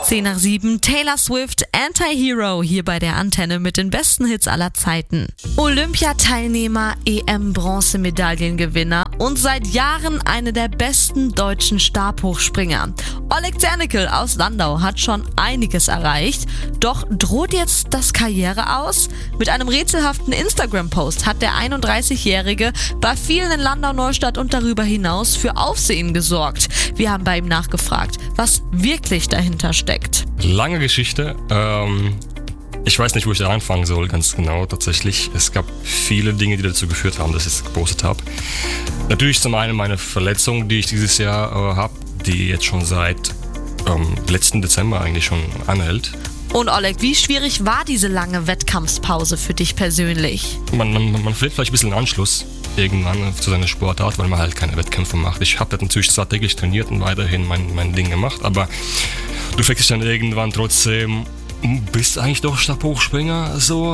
10:07, Taylor Swift, Anti-Hero hier bei der Antenne mit den besten Hits aller Zeiten. Olympiateilnehmer, EM-Bronzemedaillengewinner und seit Jahren eine der besten deutschen Stabhochspringer. Oleg Zernickel aus Landau hat schon einiges erreicht, doch droht jetzt das Karriere aus? Mit einem rätselhaften Instagram-Post hat der 31-Jährige bei vielen in Landau-Neustadt und darüber hinaus für Aufsehen gesorgt. Wir haben bei ihm nachgefragt, was wirklich dahinter steckt. Lange Geschichte. Ich weiß nicht, wo ich da anfangen soll, ganz genau tatsächlich. Es gab viele Dinge, die dazu geführt haben, dass ich es gepostet habe. Natürlich zum einen meine Verletzung, die ich dieses Jahr habe, die jetzt schon seit letzten Dezember eigentlich schon anhält. Und Oleg, wie schwierig war diese lange Wettkampfpause für dich persönlich? Man verliert vielleicht ein bisschen Anschluss irgendwann zu seiner Sportart, weil man halt keine Wettkämpfe macht. Ich habe natürlich strategisch trainiert und weiterhin mein Ding gemacht, aber du fragst dich dann irgendwann trotzdem, bist du eigentlich doch Stabhochspringer so?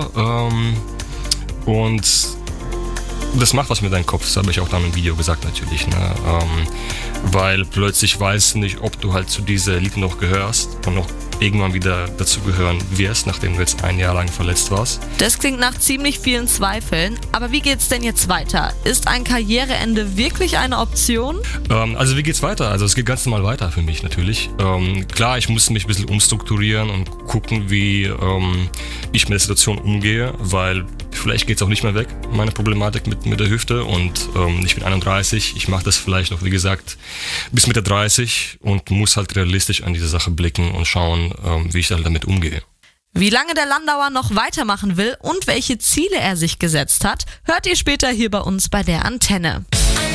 Und das macht was mit deinem Kopf, das habe ich auch dann im Video gesagt natürlich, ne? Weil plötzlich weißt du nicht, ob du halt zu dieser Elite noch gehörst und noch irgendwann wieder dazugehören wirst, nachdem du jetzt ein Jahr lang verletzt warst. Das klingt nach ziemlich vielen Zweifeln, aber wie geht's denn jetzt weiter? Ist ein Karriereende wirklich eine Option? Also wie geht's weiter? Also es geht ganz normal weiter für mich natürlich. Klar, ich muss mich ein bisschen umstrukturieren und gucken, wie ich mit der Situation umgehe, weil vielleicht geht's auch nicht mehr weg, meine Problematik mit der Hüfte, und ich bin 31, ich mache das vielleicht noch, wie gesagt, bis Mitte 30 und muss halt realistisch an diese Sache blicken und schauen, wie ich halt damit umgehe. Wie lange der Landauer noch weitermachen will und welche Ziele er sich gesetzt hat, hört ihr später hier bei uns bei der Antenne.